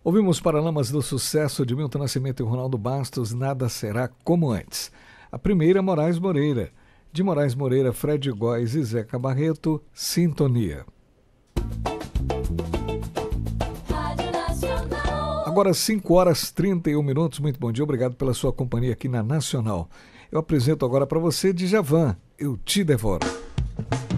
Ouvimos Paralamas do Sucesso de Milton Nascimento e Ronaldo Bastos, Nada Será Como Antes. A primeira, Moraes Moreira. De Moraes Moreira, Fred Góes e Zeca Barreto, Sintonia. Agora 5h31. Muito bom dia, obrigado pela sua companhia aqui na Nacional. Eu apresento agora para você Djavan, Eu Te Devoro.